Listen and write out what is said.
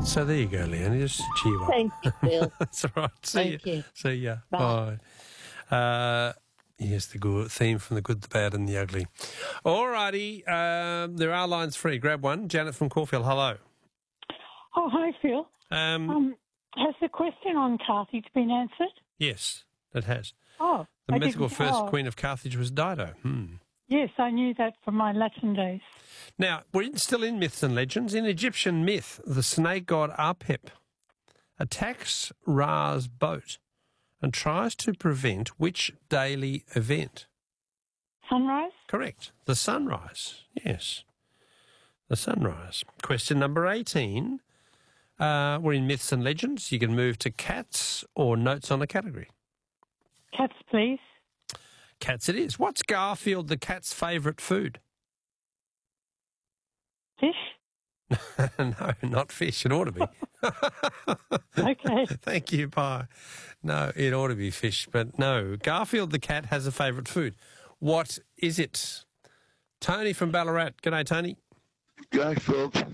So there you go, Leonie. Just cheer you up. Thank you, Phil. That's all right. Thank you. See ya. Bye. Bye. Yes, the good theme from The Good, the Bad and the Ugly. All righty. There are lines free. Grab one. Janet from Caulfield, hello. Oh, hi, Phil. Has the question on Carthage been answered? Yes, it has. Oh. The mythical first queen of Carthage was Dido. Yes, I knew that from my Latin days. Now, we're still in myths and legends. In Egyptian myth, the snake god Apep attacks Ra's boat and tries to prevent which daily event? Sunrise? Correct. The sunrise. Yes. The sunrise. Question number 18. We're in myths and legends. You can move to cats or notes on a category. Cats, please. Cats it is. What's Garfield the cat's favourite food? Fish? No, not fish. It ought to be. Okay. Thank you, bye. No, it ought to be fish, but no. Garfield the cat has a favourite food. What is it? Tony from Ballarat. G'day, Tony. G'day, Phil.